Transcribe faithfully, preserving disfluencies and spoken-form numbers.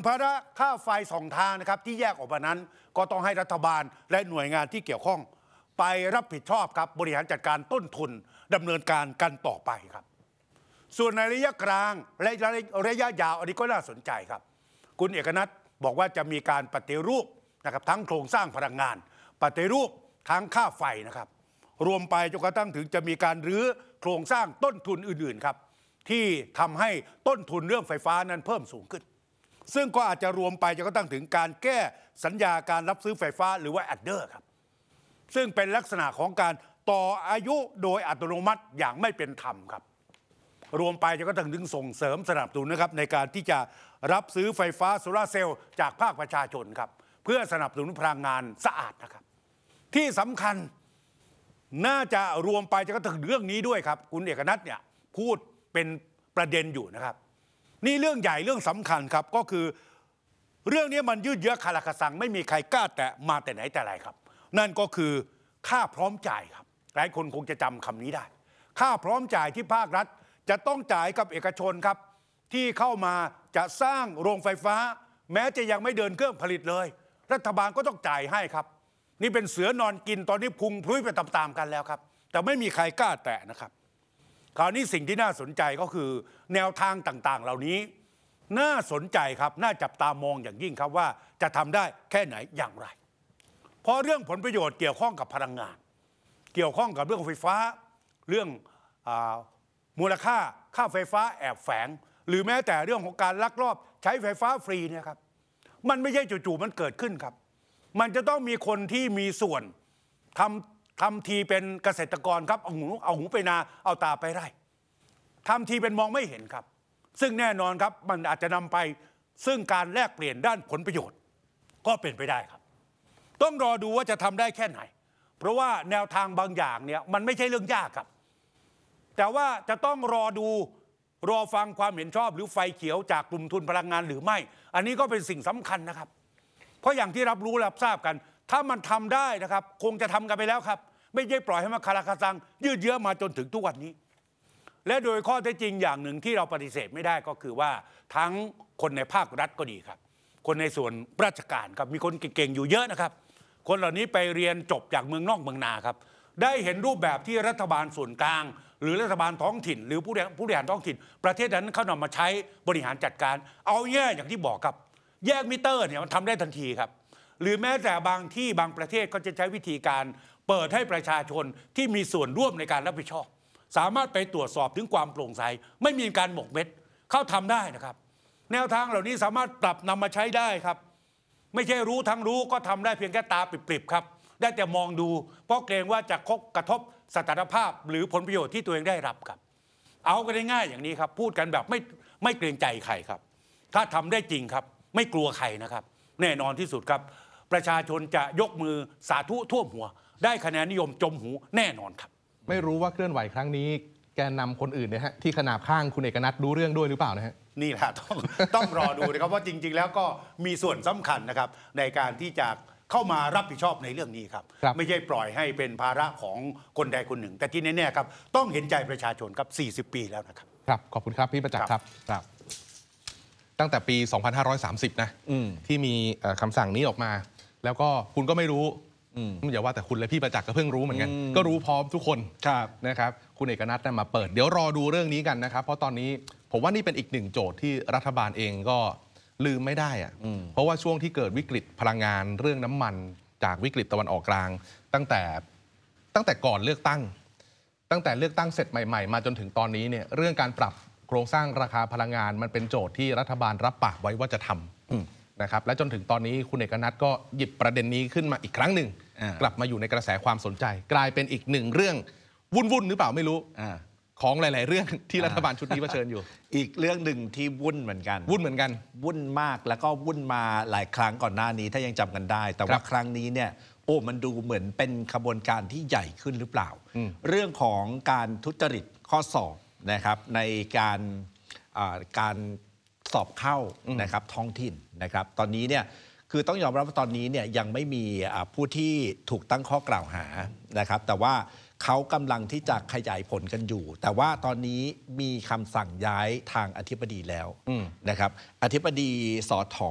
ภาระค่าไฟสองทางนะครับที่แยกออกมานั้นก็ต้องให้รัฐบาลและหน่วยงานที่เกี่ยวข้องไปรับผิดชอบครับบริหารจัดการต้นทุนดำเนินการกันต่อไปครับส่วนในระยะกลางและระยะยาวอันนี้ก็น่าสนใจครับคุณเอกนัทบอกว่าจะมีการปฏิรูปนะครับทั้งโครงสร้างพลังงานปฏิรูปทั้งค่าไฟนะครับรวมไปจนกระทั่งถึงจะมีการรื้อโครงสร้างต้นทุนอื่นๆครับที่ทำให้ต้นทุนเรื่องไฟฟ้านั้นเพิ่มสูงขึ้นซึ่งก็อาจจะรวมไปจนกระทั่งถึงการแก้สัญญาการรับซื้อไฟฟ้าหรือว่าแอดเดอร์ครับซึ่งเป็นลักษณะของการต่ออายุโดยอัตโนมัติอย่างไม่เป็นธรรมครับรวมไปจนกระทั่งถึงส่งเสริมสนับสนุนนะครับในการที่จะรับซื้อไฟฟ้าโซลาร์เซลล์จากภาคประชาชนครับเพื่อสนับสนุนพลังงานสะอาดนะครับที่สำคัญน่าจะรวมไปจนกระทั่งเรื่องนี้ด้วยครับคุณเอกนัทเนี่ยพูดเป็นประเด็นอยู่นะครับนี่เรื่องใหญ่เรื่องสำคัญครับก็คือเรื่องนี้มันยืดเยื้อคาราคาซังไม่มีใครกล้าแตะมาแต่ไหนแต่ไรครับนั่นก็คือค่าพร้อมจ่ายครับหลายคนคงจะจำคำนี้ได้ค่าพร้อมจ่ายที่ภาครัฐจะต้องจ่ายกับเอกชนครับที่เข้ามาจะสร้างโรงไฟฟ้าแม้จะยังไม่เดินเครื่องผลิตเลยรัฐบาลก็ต้องจ่ายให้ครับนี่เป็นเสือนอนกินตอนนี้พุงพลุยไปตามๆกันแล้วครับแต่ไม่มีใครกล้าแตะนะครับคราวนี้สิ่งที่น่าสนใจก็คือแนวทางต่างๆเหล่านี้น่าสนใจครับน่าจับตามองอย่างยิ่งครับว่าจะทำได้แค่ไหนอย่างไรเพราะเรื่องผลประโยชน์เกี่ยวข้องกับพลังงานเกี่ยวข้องกับเรื่องไฟฟ้าเรื่องมูลค่าค่าไฟฟ้าแอบแฝงหรือแม้แต่เรื่องของการลักลอบใช้ไฟฟ้าฟรีเนี่ยครับมันไม่ใช่จู่ๆมันเกิดขึ้นครับมันจะต้องมีคนที่มีส่วนทำทำทีเป็นเกษตรกรครับเอาหูเอาหูไปนาเอาตาไปไร่ทำทีเป็นมองไม่เห็นครับซึ่งแน่นอนครับมันอาจจะนำไปซึ่งการแลกเปลี่ยนด้านผลประโยชน์ก็เป็นไปได้ครับต้องรอดูว่าจะทำได้แค่ไหนเพราะว่าแนวทางบางอย่างเนี่ยมันไม่ใช่เรื่องยากครับแต่ว่าจะต้องรอดูรอฟังความเห็นชอบหรือไฟเขียวจากกลุ่มทุนพลังงานหรือไม่อันนี้ก็เป็นสิ่งสำคัญนะครับเพราะอย่างที่รับรู้รับทราบกันถ้ามันทำได้นะครับคงจะทำกันไปแล้วครับไม่ใช่ปล่อยให้มันคาราคาซังยืดเยื้อมาจนถึงทุกวันนี้และโดยข้อเท็จจริงอย่างหนึ่งที่เราปฏิเสธไม่ได้ก็คือว่าทั้งคนในภาครัฐก็ดีครับคนในส่วนราชการครับมีคนเก่งๆอยู่เยอะนะครับคนเหล่านี้ไปเรียนจบจากเมืองนอกเมืองนาครับได้เห็นรูปแบบที่รัฐบาลส่วนกลางหรือรัฐบาลท้องถิ่นหรือผู้บริหารท้องถิ่นประเทศนั้นเขานำมาใช้บริหารจัดการเอาแย่อย่างที่บอกครับแยกมิเตอร์เนี่ยมันทำได้ทันทีครับหรือแม้แต่บางที่บางประเทศก็จะใช้วิธีการเปิดให้ประชาชนที่มีส่วนร่วมในการรับผิดชอบสามารถไปตรวจสอบถึงความโปร่งใสไม่มีการหมกเม็ดเข้าทำได้นะครับแนวทางเหล่านี้สามารถปรับนำมาใช้ได้ครับไม่ใช่รู้ทั้งรู้ก็ทำได้เพียงแค่ตาปริบๆครับได้แต่มองดูเพราะเกรงว่าจะกระทบสถานภาพหรือผลประโยชน์ที่ตัวเองได้รับครับเอากันได้ง่ายอย่างนี้ครับพูดกันแบบไม่ไม่เกรงใจใครครับถ้าทำได้จริงครับไม่กลัวใครนะครับแน่นอนที่สุดครับประชาชนจะยกมือสาธุท่วมหัวได้คะแนนนิยมจมหูแน่นอนครับไม่รู้ว่าเคลื่อนไหวครั้งนี้แกนนำคนอื่นนะฮะที่ขนาบข้างคุณเอกนัทรู้เรื่องด้วยหรือเปล่านะฮะนี่แหละต้องต้องรอดูนะครับว่าจริงๆแล้วก็มีส่วนสำคัญนะครับในการที่จะเข้ามารับผิดชอบในเรื่องนี้ครับไม่ใช่ปล่อยให้เป็นภาระของคนใดคนหนึ่งแต่ที่แน่ๆครับต้องเห็นใจประชาชนครับสี่สิบปีแล้วนะครับครับขอบคุณครับพี่ประจักษ์ครับครับตั้งแต่ปีสองพันห้าร้อยสามสิบนะที่มีคำสั่งนี้ออกมาแล้วก็คุณก็ไม่รู้อย่าว่าแต่คุณเลยพี่ประจักษ์ก็เพิ่งรู้เหมือนกันก็รู้พร้อมทุกคนนะครับคุณเอกนัทมาเปิดเดี๋ยวรอดูเรื่องนี้กันนะครับเพราะตอนนี้ผมว่านี่เป็นอีกหนึ่งโจทย์ที่รัฐบาลเองก็ลืมไม่ได้อะเพราะว่าช่วงที่เกิดวิกฤตพลังงานเรื่องน้ำมันจากวิกฤตตะวันออกกลางตั้งแต่ตั้งแต่ก่อนเลือกตั้งตั้งแต่เลือกตั้งเสร็จใหม่ๆมาจนถึงตอนนี้เนี่ยเรื่องการปรับโครงสร้างราคาพลังงานมันเป็นโจทย์ที่รัฐบาลรับปากไว้ว่าจะทำนะครับและจนถึงตอนนี้คุณเอกนัทก็หยิบประเด็นนี้ขึ้นมาอีกครั้งหนึ่งกลับมาอยู่ในกระแสความสนใจกลายเป็นอีกหนึ่งเรื่องวุ่นๆหรือเปล่าไม่รู้ของหลายๆเรื่องที่รัฐบาลชุดนี้เผชิญอยู่อีกเรื่องหนึ่งที่วุ่นเหมือนกันวุ่นเหมือนกันวุ่นมากแล้วก็วุ่นมาหลายครั้งก่อนหน้านี้ถ้ายังจำกันได้แต่ว่าครั้งนี้เนี่ยโอ้มันดูเหมือนเป็นขบวนการที่ใหญ่ขึ้นหรือเปล่าเรื่องของการทุจริตข้อสอบนะครับในการการสอบเข้านะครับท้องถิ่นนะครับตอนนี้เนี่ยคือต้องยอมรับว่าตอนนี้เนี่ยยังไม่มีผู้ที่ถูกตั้งข้อกล่าวหานะครับแต่ว่าเขากำลังที่จะขยายผลกันอยู่แต่ว่าตอนนี้มีคำสั่งย้ายทางอธิบดีแล้วนะครับอธิบดีสท